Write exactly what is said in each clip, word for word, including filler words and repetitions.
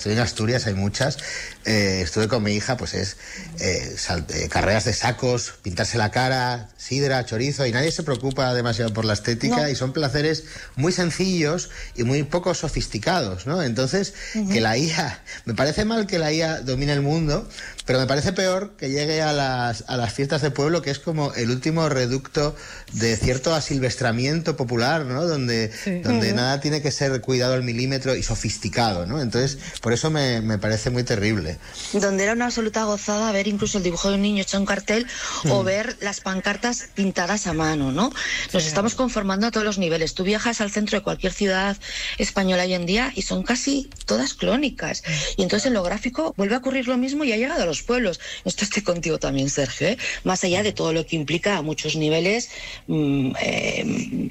En Asturias hay muchas. Eh, estuve con mi hija, pues es eh, sal, eh, carreras de sacos, pintarse la cara, sidra, chorizo, y nadie se preocupa demasiado por la estética, no. Y son placeres muy sencillos y muy poco sofisticados, ¿no? Entonces, uh-huh. que la I A, me parece mal que la I A domine el mundo, pero me parece peor que llegue a las, a las fiestas de pueblo, que es como el último reducto de cierto asilvestramiento popular, ¿no? Donde, sí. donde uh-huh. nada tiene que ser cuidado al milímetro y sofisticado, ¿no? Entonces, por eso me, me parece muy terrible. Donde era una absoluta gozada ver incluso el dibujo de un niño hecho en cartel mm. o ver las pancartas pintadas a mano, ¿no? Nos sí. estamos conformando a todos los niveles. Tú viajas al centro de cualquier ciudad española hoy en día y son casi todas clónicas. Y entonces en lo gráfico vuelve a ocurrir lo mismo y ha llegado a los pueblos. Esto estoy contigo también, Sergio, ¿eh? Más allá de todo lo que implica a muchos niveles, mmm, eh,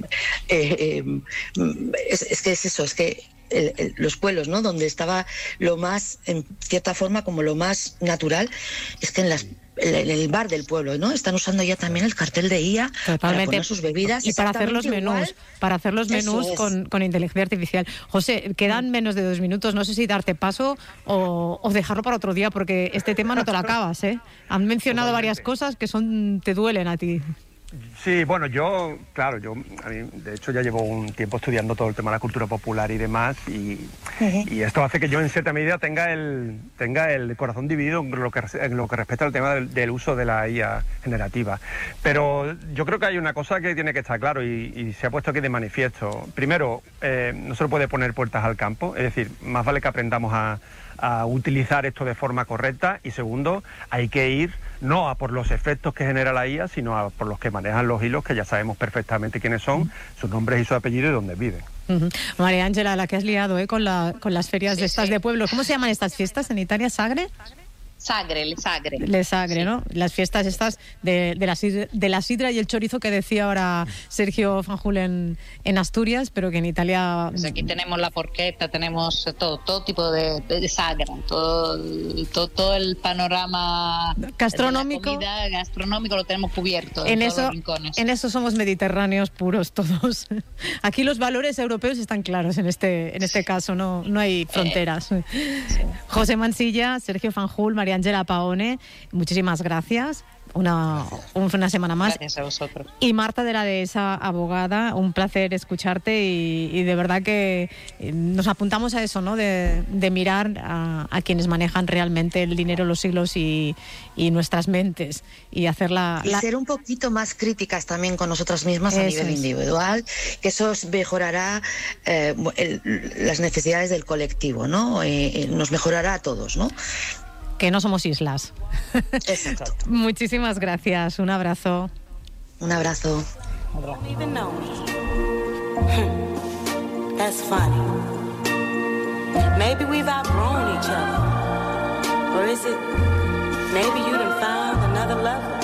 eh, eh, es, es que es eso, es que El, el, los pueblos, ¿no? Donde estaba lo más, en cierta forma, como lo más natural, es que en las el, el bar del pueblo, ¿no? Están usando ya también el cartel de I A Totalmente. Para poner sus bebidas y para hacer los menús, igual. para hacer los menús con, con inteligencia artificial. José, quedan mm. menos de dos minutos, no sé si darte paso o, o dejarlo para otro día, porque este tema no te lo acabas, ¿eh? Han mencionado Totalmente. varias cosas que son te duelen a ti. Sí, bueno, yo, claro, yo a mí, de hecho ya llevo un tiempo estudiando todo el tema de la cultura popular y demás, y, uh-huh. y esto hace que yo en cierta medida tenga el tenga el corazón dividido en lo que, en lo que respecta al tema del, del uso de la I A generativa. Pero yo creo que hay una cosa que tiene que estar claro y, y se ha puesto aquí de manifiesto. Primero, eh, no se le puede poner puertas al campo, es decir, más vale que aprendamos a, a utilizar esto de forma correcta, y segundo, hay que ir no a por los efectos que genera la I A, sino a por los que manejan los hilos, que ya sabemos perfectamente quiénes son, sus nombres y su apellido y dónde viven. Uh-huh. María Ángela, la que has liado ¿eh? con, la, con las ferias sí, de estas sí. de pueblo. ¿Cómo se llaman estas fiestas en Italia? ¿Sagre? Sagre, le Sagre. Le Sagre, sí. ¿no? Las fiestas estas de, de, la, de la sidra y el chorizo que decía ahora Sergio Fanjul en, en Asturias, pero que en Italia... Pues aquí tenemos la porchetta, tenemos todo, todo tipo de, de sagra, todo, todo, todo el panorama gastronómico, de la comida gastronómico lo tenemos cubierto en, en eso, todos los rincones. En eso somos mediterráneos puros todos. Aquí los valores europeos están claros en este, en este caso, no, no hay fronteras. Eh, sí. José Mansilla, Sergio Fanjul, María Ángela Paone, muchísimas gracias. Una, una semana más. Gracias a vosotros. Y Marta de la Dehesa, abogada, un placer escucharte y, y de verdad que nos apuntamos a eso, ¿no? De, de mirar a, a quienes manejan realmente el dinero, los hilos y, y nuestras mentes y hacerla... Y la... ser un poquito más críticas también con nosotras mismas eso a nivel es. individual, que eso mejorará eh, el, las necesidades del colectivo, ¿no? Eh, nos mejorará a todos, ¿no? Que no somos islas. Exacto. Muchísimas gracias. Un abrazo. Un abrazo. That's funny. Maybe we've outgrown each other. Or is it maybe you done found another lover?